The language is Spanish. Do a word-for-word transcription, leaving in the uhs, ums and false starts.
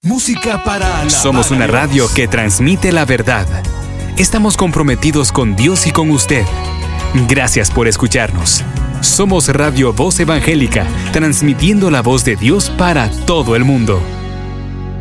Música para alabar Somos una a Dios. radio que transmite la verdad. Estamos comprometidos con Dios y con usted. Gracias por escucharnos. Somos Radio Voz Evangélica, transmitiendo la voz de Dios para todo el mundo.